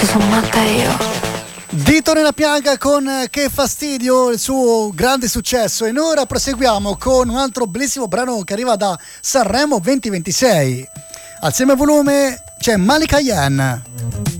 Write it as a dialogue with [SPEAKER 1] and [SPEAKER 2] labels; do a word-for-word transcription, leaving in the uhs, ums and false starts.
[SPEAKER 1] forse sono matta io.
[SPEAKER 2] Dito nella piaga con Che fastidio, il suo grande successo. E noi ora proseguiamo con un altro bellissimo brano che arriva da Sanremo duemilaventisei. Al seme volume c'è Malika Yan.